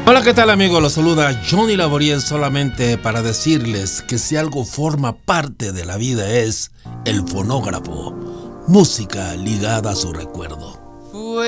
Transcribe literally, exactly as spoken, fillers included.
Hola, ¿qué tal, amigos? Los saluda Johnny Laboriel, solamente para decirles que si algo forma parte de la vida es el fonógrafo, música ligada a su recuerdo.